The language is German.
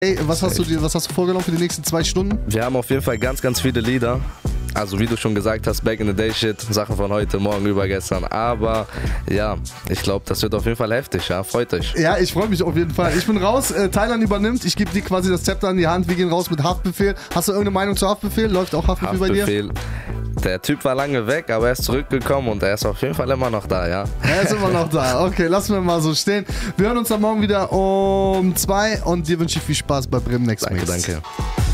Hey, was hast du vorgenommen für die nächsten 2 Stunden? Wir haben auf jeden Fall ganz, ganz viele Lieder. Also wie du schon gesagt hast, Back in the Day Shit, Sachen von heute, morgen, übergestern. Aber ja, ich glaube, das wird auf jeden Fall heftig, ja. Freut euch. Ja, ich freue mich auf jeden Fall. Ich bin raus, Thailand übernimmt. Ich gebe dir quasi das Zepter in die Hand. Wir gehen raus mit Haftbefehl. Hast du irgendeine Meinung zu Haftbefehl? Läuft auch Haftbefehl bei dir? Der Typ war lange weg, aber er ist zurückgekommen und er ist auf jeden Fall immer noch da, ja. Er ist immer noch da. Okay, lassen wir mal so stehen. Wir hören uns dann morgen wieder um 2 und dir wünsche ich viel Spaß bei Bremen Next Mix. Danke.